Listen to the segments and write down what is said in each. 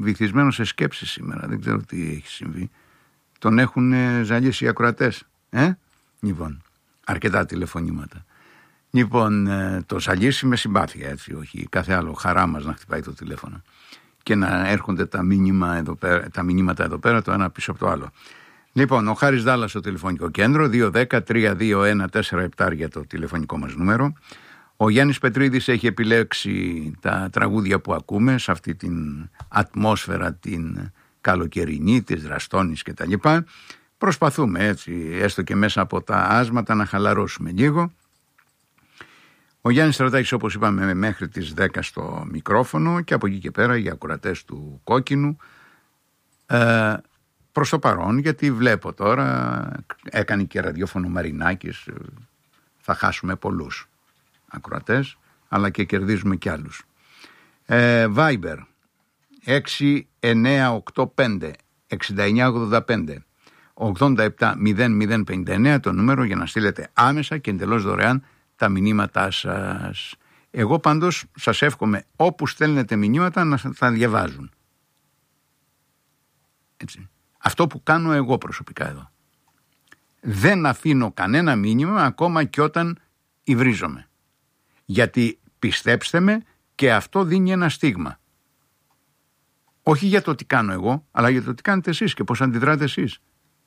βυθισμένο σε σκέψη σήμερα. Δεν ξέρω τι έχει συμβεί. Τον έχουν ζαλίσει οι ακροατές. Λοιπόν, αρκετά τηλεφωνήματα. Λοιπόν, το ζαλίσει με συμπάθεια, έτσι, όχι κάθε άλλο. Χαρά μας να χτυπάει το τηλέφωνο. Και να έρχονται τα μηνύματα εδώ πέρα, το ένα πίσω από το άλλο. Λοιπόν, ο Χάρης Δάλλας στο τηλεφωνικό κέντρο, 210-321-47 για το τηλεφωνικό μας νούμερο. Ο Γιάννης Πετρίδης έχει επιλέξει τα τραγούδια που ακούμε σε αυτή την ατμόσφαιρα την καλοκαιρινή, της Ραστόνης κτλ. Προσπαθούμε έτσι, έστω και μέσα από τα άσματα, να χαλαρώσουμε λίγο. Ο Γιάννης Στρατάκης, όπως είπαμε, μέχρι τις 10 στο μικρόφωνο και από εκεί και πέρα για ακροατές του Κόκκινου. Προς το παρόν, γιατί βλέπω τώρα, έκανε και ραδιόφωνο Μαρινάκης, θα χάσουμε πολλούς ακροατές, αλλά και κερδίζουμε κι άλλους. Viber 6985 6985 87 0059 το νούμερο για να στείλετε άμεσα και εντελώς δωρεάν τα μηνύματά σας. Εγώ πάντως σας εύχομαι όπου στέλνετε μηνύματα να τα διαβάζουν. Έτσι. Αυτό που κάνω εγώ προσωπικά εδώ. Δεν αφήνω κανένα μήνυμα ακόμα και όταν υβρίζομαι. Γιατί πιστέψτε με, και αυτό δίνει ένα στίγμα. Όχι για το τι κάνω εγώ, αλλά για το τι κάνετε εσείς και πώς αντιδράτε εσείς.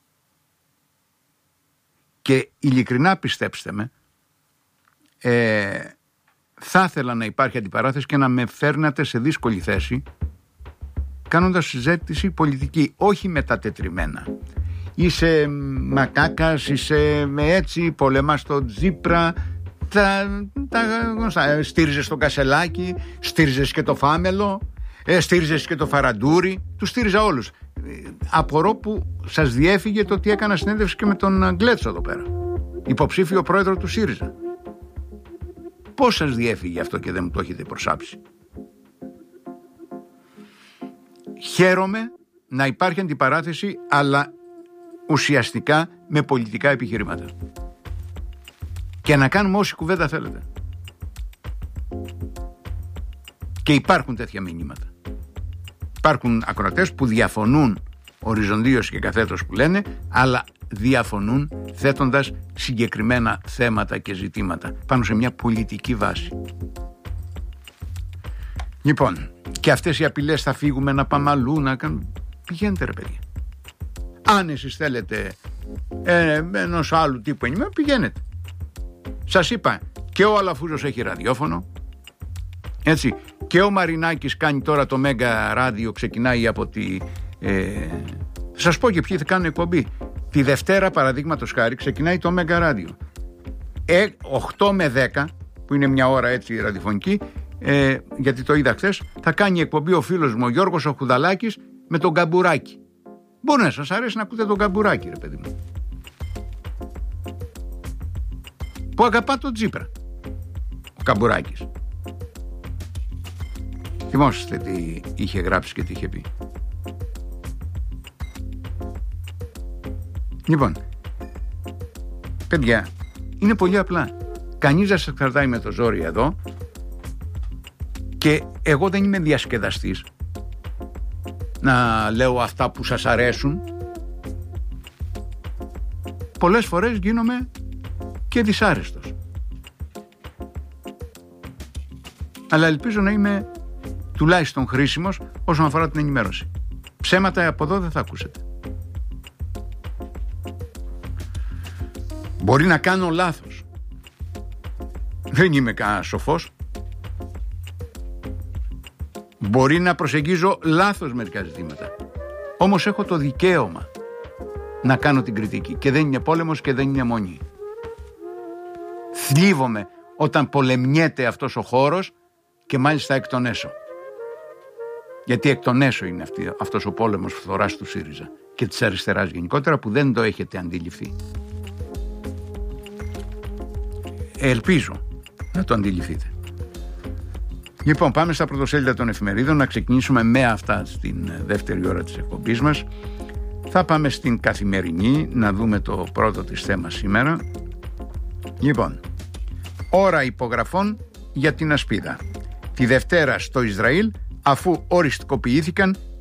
Και ειλικρινά πιστέψτε με, θα ήθελα να υπάρχει αντιπαράθεση και να με φέρνατε σε δύσκολη θέση κάνοντας συζήτηση πολιτική, όχι μετατετριμένα. Είσαι μακάκας, είσαι με έτσι, πολεμάς τον Τζίπρα, τα γνωστά. Στήριζες τον Κασελάκη, στήριζες και το Φάμελο, στήριζες και το Φαραντούρη, τους στήριζα όλους. Απορώ που σας διέφυγε το ότι έκανα συνέντευξη και με τον Γκλέτσο εδώ πέρα, υποψήφιο πρόεδρο του ΣΥΡΙΖΑ. Πώς σας διέφυγε αυτό και δεν μου το έχετε προσάψει? Χαίρομαι να υπάρχει αντιπαράθεση, αλλά ουσιαστικά με πολιτικά επιχειρήματα. Και να κάνουμε όση κουβέντα θέλετε. Και υπάρχουν τέτοια μηνύματα. Υπάρχουν ακροατές που διαφωνούν οριζοντίως και καθέτως που λένε, αλλά διαφωνούν θέτοντας συγκεκριμένα θέματα και ζητήματα πάνω σε μια πολιτική βάση. Λοιπόν, και αυτές οι απειλές θα φύγουμε να πάμε αλλού, να κάνουμε. Πηγαίνετε ρε παιδιά. Αν εσείς θέλετε ενός άλλου τύπου ενημέρωση, πηγαίνετε. Σας είπα, και ο Αλαφούζος έχει ραδιόφωνο, έτσι, και ο Μαρινάκης κάνει τώρα το Μέγκα Ράδιο, ξεκινάει από τη... σας πω και ποιοι θα κάνουν εκπομπή. Τη Δευτέρα, παραδείγματος χάρη, ξεκινάει το Μέγκα Ράδιο. 8 με 10, που είναι μια ώρα έτσι ραδιοφωνική, γιατί το είδα χθες, θα κάνει εκπομπή ο φίλος μου ο Γιώργος ο Χουδαλάκης με τον Καμπουράκη. Μπορεί να σας αρέσει να ακούτε τον Καμπουράκη, ρε παιδί μου, που αγαπά τον Τζίπρα ο Καμπουράκης. Θυμόσαστε τι είχε γράψει και τι είχε πει. Λοιπόν, παιδιά, είναι πολύ απλά. Κανείς δεν σας κρατάει με το ζόρι εδώ, και εγώ δεν είμαι διασκεδαστής να λέω αυτά που σας αρέσουν. Πολλές φορές γίνομαι και δυσάρεστος, αλλά ελπίζω να είμαι τουλάχιστον χρήσιμος όσον αφορά την ενημέρωση. Ψέματα από εδώ δεν θα ακούσετε. Μπορεί να κάνω λάθος, δεν είμαι κανένα σοφός. Μπορεί να προσεγγίζω λάθος μερικά ζητήματα, όμως έχω το δικαίωμα να κάνω την κριτική, και δεν είναι πόλεμος και δεν είναι μονή. Θλίβομαι όταν πολεμιέται αυτός ο χώρος, και μάλιστα εκ των έσω. Γιατί εκ των έσω είναι αυτός ο πόλεμος φθοράς του ΣΥΡΙΖΑ και της αριστεράς γενικότερα, που δεν το έχετε αντιληφθεί. Ελπίζω να το αντιληφθείτε. Λοιπόν, πάμε στα πρωτοσέλιδα των εφημερίδων, να ξεκινήσουμε με αυτά στην δεύτερη ώρα της εκπομπής μας. Θα πάμε στην Καθημερινή να δούμε το πρώτο της θέμα σήμερα. Λοιπόν, ώρα υπογραφών για την ασπίδα. Τη Δευτέρα στο Ισραήλ, αφού οριστικοποιήθηκαν